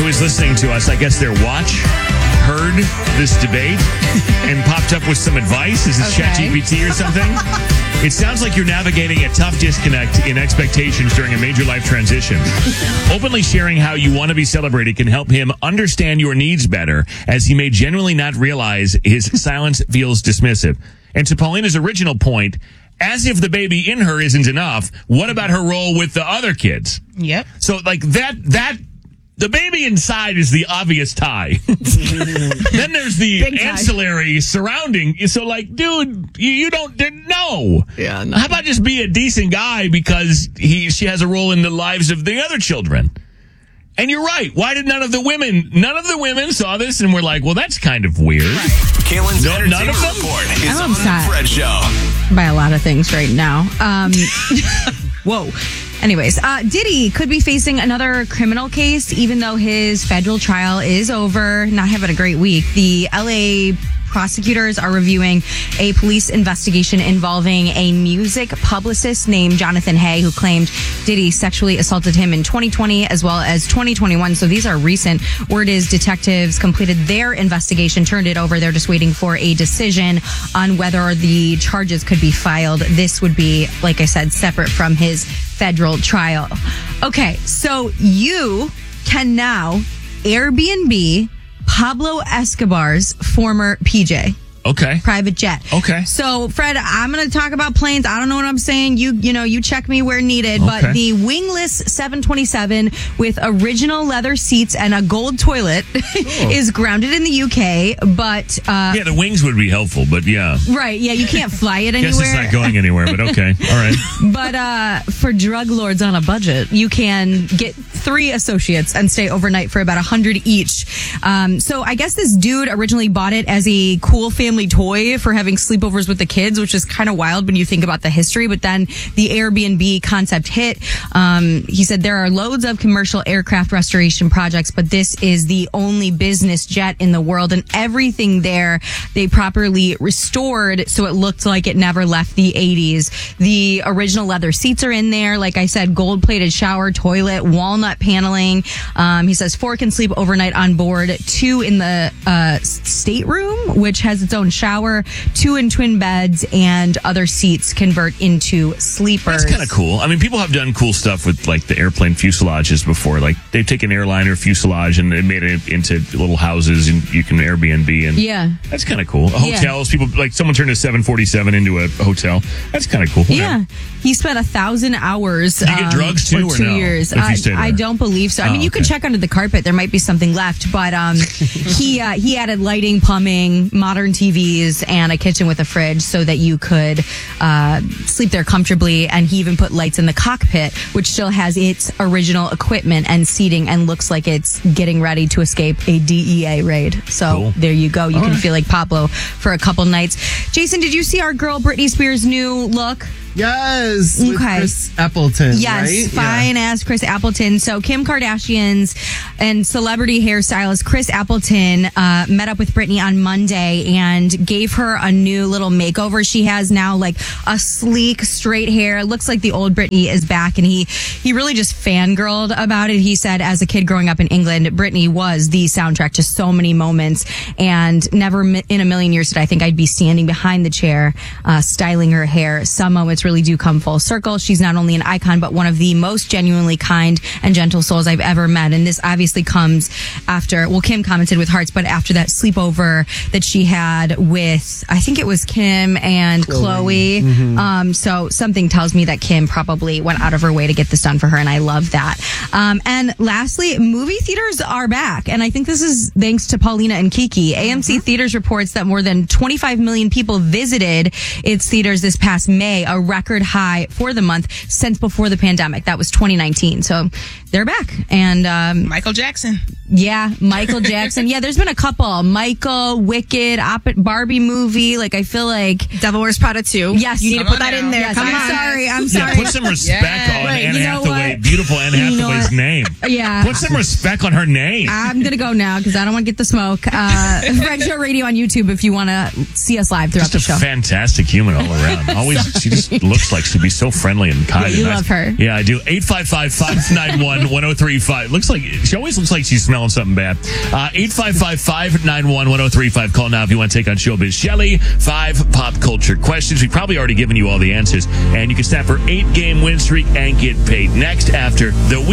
who is listening to us, I guess their watch heard this debate and popped up with some advice. Is it ChatGPT or something? It sounds like you're navigating a tough disconnect in expectations during a major life transition. Openly sharing how you want to be celebrated can help him understand your needs better, as he may genuinely not realize his silence feels dismissive. And to Paulina's original point, as if the baby in her isn't enough, what about her role with the other kids? Yep. So, like, that the baby inside is the obvious tie. Then there's the ancillary surrounding. So, like, dude, you don't know. Yeah. No. How about just be a decent guy because she has a role in the lives of the other children? And you're right. Why did none of the women saw this and were like, well, that's kind of weird. Right. Kalen's none of them? Report is on the Fred Show. By a lot of things right now. Whoa. Anyways, Diddy could be facing another criminal case, even though his federal trial is over. Not having a great week. The LA prosecutors are reviewing a police investigation involving a music publicist named Jonathan Hay, who claimed Diddy sexually assaulted him in 2020 as well as 2021. So these are recent. Word is detectives completed their investigation, turned it over. They're just waiting for a decision on whether the charges could be filed. This would be, like I said, separate from his federal trial. Okay, so you can now Airbnb Pablo Escobar's former PJ. Okay. Private jet. Okay. So, Fred, I'm going to talk about planes. I don't know what I'm saying. You check me where needed. Okay. But the wingless 727 with original leather seats and a gold toilet is grounded in the UK. But yeah, the wings would be helpful. But yeah. Right. Yeah, you can't fly it anywhere. Guess it's not going anywhere. But okay. All right. But for drug lords on a budget, you can get 3 associates and stay overnight for about $100 each. So I guess this dude originally bought it as a cool family toy for having sleepovers with the kids, which is kind of wild when you think about the history. But then the Airbnb concept hit. He said there are loads of commercial aircraft restoration projects, but this is the only business jet in the world, and everything there they properly restored so it looked like it never left the 80s. The original leather seats are in there. Like I said, gold-plated shower, toilet, walnut paneling. He says 4 can sleep overnight on board, 2 in the stateroom, which has its own shower, 2 in twin beds, and other seats convert into sleepers. That's kind of cool. I mean, people have done cool stuff with like the airplane fuselages before. Like they've taken airliner fuselage and they made it into little houses and you can Airbnb. And yeah, that's kind of cool. Hotels, people like someone turned a 747 into a hotel. That's kind of cool. Yeah. He spent 1,000 hours. Did you get drugs too, or 2 no? years. I I don't believe so. I mean, you could check under the carpet. There might be something left, but he added lighting, plumbing, modern TVs, and a kitchen with a fridge so that you could sleep there comfortably. And he even put lights in the cockpit, which still has its original equipment and seating and looks like it's getting ready to escape a DEA raid. So cool. There you go. You can feel like Pablo for a couple nights. Jason, did you see our girl Britney Spears' new look? Yes. With Chris Appleton. Yes. Right? Fine ass Chris Appleton. So Kim Kardashian's and celebrity hairstylist Chris Appleton met up with Britney on Monday and gave her a new little makeover. She has now like a sleek, straight hair. It looks like the old Britney is back, and he really just fangirled about it. He said, as a kid growing up in England, Britney was the soundtrack to so many moments, and never in a million years did I think I'd be standing behind the chair styling her hair. Some moments really do come full circle. She's not only an icon, but one of the most genuinely kind and gentle souls I've ever met. And this obviously comes after, well, Kim commented with hearts, but after that sleepover that she had with, I think it was Kim and Chloe. Mm-hmm. So something tells me that Kim probably went out of her way to get this done for her, and I love that. And lastly, movie theaters are back. And I think this is thanks to Paulina and Kiki. AMC Theaters reports that more than 25 million people visited its theaters this past May, a record high for the month since before the pandemic. That was 2019. So they're back. And Michael Jackson. Yeah, Michael Jackson. Yeah, there's been a couple. Michael, Wicked, Barbie movie. Like, I feel like Devil Wears Prada 2. Yes. You need to put that in there. Yes, Come on. I'm sorry. Yeah, put some respect on Right, Anne you know Hathaway. what? Beautiful Anne Hathaway's name. Yeah. Put some respect on her name. I'm going to go now because I don't want to get the smoke. Fred Show Radio on YouTube if you want to see us live throughout Just the show. a fantastic human all around. Always, she just looks like she'd be so friendly and kind. Yeah, you and nice. love her. Yeah, I do. 855-591 855-991-1035. She always looks like she's smelling something bad. 855-591-1035. Call now if you want to take on Showbiz Shelley. 5 pop culture questions. We've probably already given you all the answers. And you can snap her 8-game win streak and get paid next after the